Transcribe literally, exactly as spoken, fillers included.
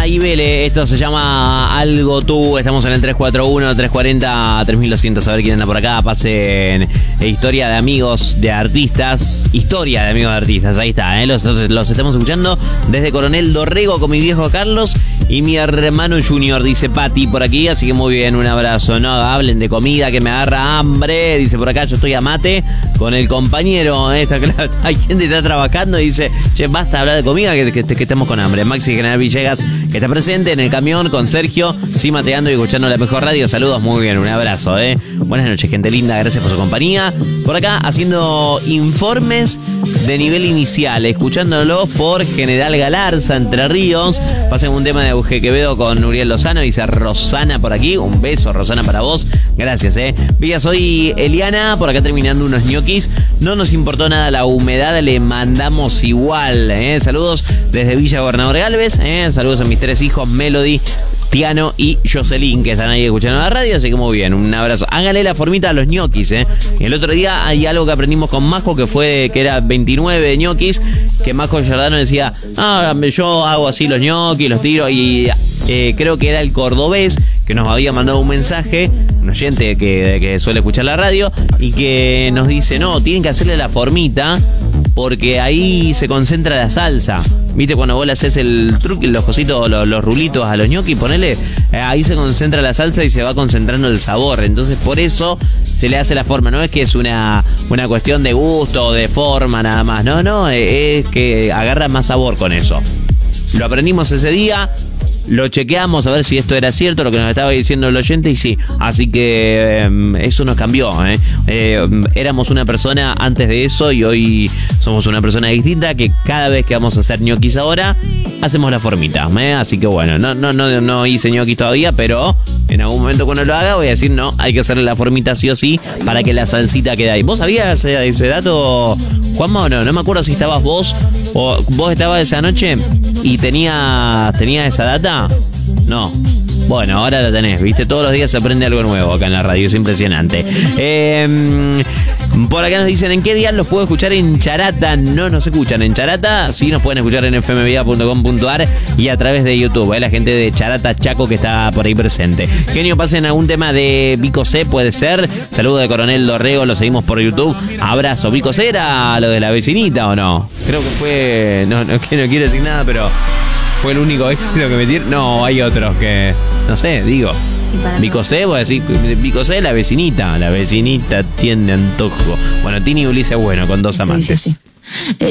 Ibele, esto se llama Algo Tú. Estamos en el tres cuatro uno, tres cuatro cero, tres mil doscientos. A ver quién anda por acá. Pasen historia de amigos de artistas. Historia de amigos de artistas. Ahí está, ¿eh? los, los estamos escuchando desde Coronel Dorrego con mi viejo Carlos y mi hermano Junior, dice Pati por aquí. Así que muy bien, un abrazo. No hablen de comida que me agarra hambre. Dice por acá, yo estoy a mate con el compañero. Esta, hay gente que está trabajando y dice, che, basta hablar de comida que, que, que estemos con hambre. Maxi General Villegas, que está presente en el camión con Sergio, sí, mateando y escuchando la mejor radio. Saludos, muy bien, un abrazo, eh. Buenas noches, gente linda, gracias por su compañía. Por acá haciendo informes de nivel inicial, escuchándolos por General Galarza, Entre Ríos. Pasen un tema de Euge Quevedo con Uriel Lozano, dice Rosana por aquí. Un beso, Rosana, para vos. Gracias, eh. Vía, soy Eliana, por acá terminando unos ñoquis. No nos importó nada la humedad, le mandamos igual, eh. Saludos desde Villa Gobernador Galvez, eh. Saludos a mis tres hijos, Melody, Tiano y Jocelyn, que están ahí escuchando la radio, así que muy bien, un abrazo. Háganle la formita a los ñoquis, eh. El otro día hay algo que aprendimos con Majo, que fue que era veintinueve ñoquis, que Majo Giordano decía, ah, yo hago así los ñoquis, los tiro, y eh, creo que era el cordobés que nos había mandado un mensaje, un oyente que, que suele escuchar la radio, y que nos dice, no, tienen que hacerle la formita, porque ahí se concentra la salsa. ¿Viste cuando vos le haces el truque, los cositos, los, los rulitos a los ñoquis? Ponele, eh, ahí se concentra la salsa y se va concentrando el sabor. Entonces por eso se le hace la forma. No es que es una, una cuestión de gusto o de forma nada más. No, no, es que agarra más sabor con eso. Lo aprendimos ese día. Lo chequeamos a ver si esto era cierto, lo que nos estaba diciendo el oyente, y sí. Así que eh, eso nos cambió, ¿eh? Eh, éramos una persona antes de eso y hoy somos una persona distinta, que cada vez que vamos a hacer ñoquis ahora, hacemos la formita, ¿eh? Así que bueno, no, no, no, no hice ñoquis todavía, pero en algún momento cuando lo haga voy a decir, no, hay que hacerle la formita sí o sí para que la salsita quede ahí. ¿Vos sabías ese, ese dato, Juanma, o no? No me acuerdo si estabas vos o vos estabas esa noche y tenía, tenía esa data. No. Bueno, ahora la tenés, ¿viste? Todos los días se aprende algo nuevo acá en la radio, es impresionante. Eh, por acá nos dicen, ¿en qué día los puedo escuchar en Charata? No nos escuchan en Charata, sí nos pueden escuchar en f m vida punto com punto a r y a través de YouTube, ¿eh? La gente de Charata, Chaco, que está por ahí presente. Genio, pasen algún tema de Vico C, puede ser. Saludo de Coronel Dorrego, lo seguimos por YouTube. Abrazo. ¿Vico C era lo de la vecinita o no? Creo que fue, no, no, que no quiero decir nada, pero fue el único éxito que metieron. No, hay otros que, no sé, digo. Vico C, voy a decir, Vico C, la vecinita. La vecinita tiene antojo. Bueno, Tini y Ulises, bueno, con dos amantes. Sí, sí, sí.